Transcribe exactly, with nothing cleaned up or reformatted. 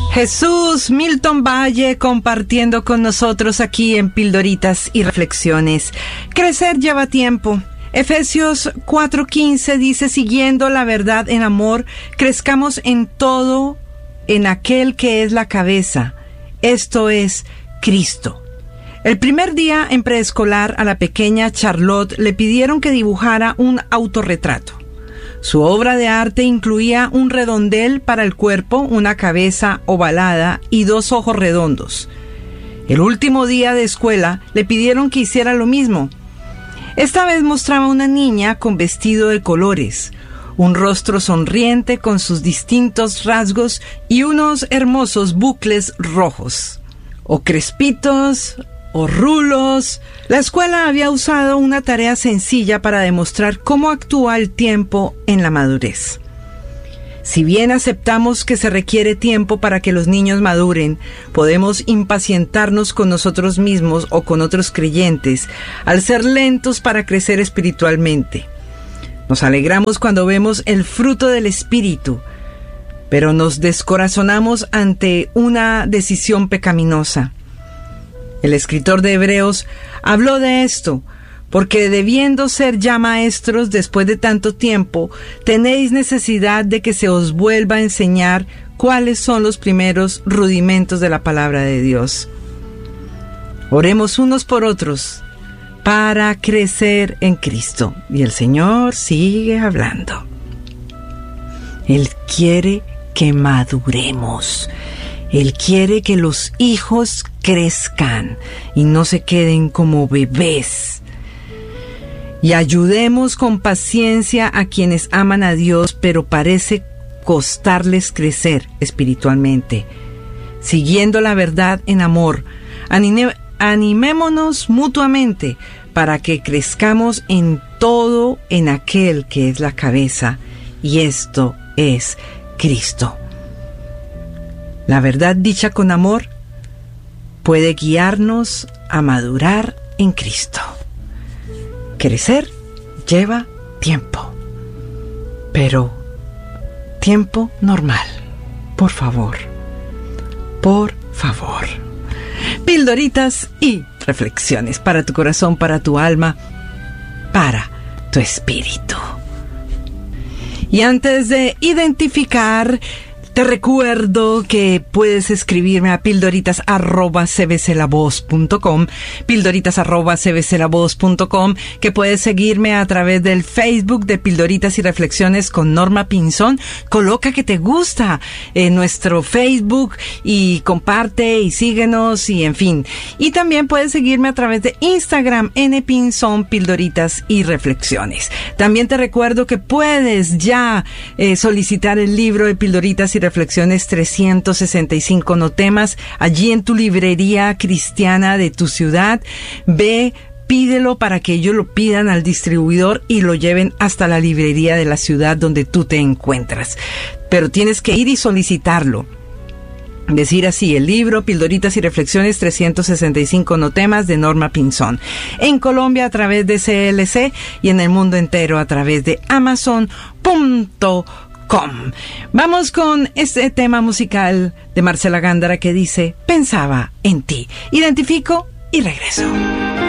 Jesús Milton Valle compartiendo con nosotros aquí en Pildoritas y Reflexiones. Crecer lleva tiempo. Efesios cuatro quince dice, siguiendo la verdad en amor, crezcamos en todo en aquel que es la cabeza, esto es Cristo. El primer día en preescolar a la pequeña Charlotte le pidieron que dibujara un autorretrato. Su obra de arte incluía un redondel para el cuerpo, una cabeza ovalada y dos ojos redondos. El último día de escuela le pidieron que hiciera lo mismo. Esta vez mostraba una niña con vestido de colores, un rostro sonriente con sus distintos rasgos y unos hermosos bucles rojos, o crespitos, o rulos. La escuela había usado una tarea sencilla para demostrar cómo actúa el tiempo en la madurez. Si bien aceptamos que se requiere tiempo para que los niños maduren, podemos impacientarnos con nosotros mismos o con otros creyentes al ser lentos para crecer espiritualmente. Nos alegramos cuando vemos el fruto del Espíritu, pero nos descorazonamos ante una decisión pecaminosa. El escritor de Hebreos habló de esto, porque debiendo ser ya maestros después de tanto tiempo, tenéis necesidad de que se os vuelva a enseñar cuáles son los primeros rudimentos de la palabra de Dios. Oremos unos por otros para crecer en Cristo. Y el Señor sigue hablando. Él quiere que maduremos. Él quiere que los hijos crezcan y no se queden como bebés. Y ayudemos con paciencia a quienes aman a Dios, pero parece costarles crecer espiritualmente. Siguiendo la verdad en amor, anime, animémonos mutuamente para que crezcamos en todo en aquel que es la cabeza, y esto es Cristo. La verdad dicha con amor puede guiarnos a madurar en Cristo. Crecer lleva tiempo, pero tiempo normal. Por favor, por favor. Pildoritas y reflexiones para tu corazón, para tu alma, para tu espíritu. Y antes de identificar, te recuerdo que puedes escribirme a pildoritas arroba c b c la voz punto com, pildoritas arroba c b c la voz punto com, que puedes seguirme a través del Facebook de Pildoritas y Reflexiones con Norma Pinzón. Coloca que te gusta en nuestro Facebook y comparte y síguenos y en fin. Y también puedes seguirme a través de Instagram, N Pinzón, Pildoritas y Reflexiones. También te recuerdo que puedes ya eh, solicitar el libro de Pildoritas y Reflexiones trescientos sesenta y cinco no temas allí en tu librería cristiana de tu ciudad. Ve, pídelo para que ellos lo pidan al distribuidor y lo lleven hasta la librería de la ciudad donde tú te encuentras. Pero tienes que ir y solicitarlo. Decir así, el libro Pildoritas y Reflexiones trescientos sesenta y cinco no temas de Norma Pinzón. En Colombia a través de C L C y en el mundo entero a través de amazon punto com. Com. Vamos con este tema musical de Marcela Gándara que dice Pensaba en ti. Identifico y regreso.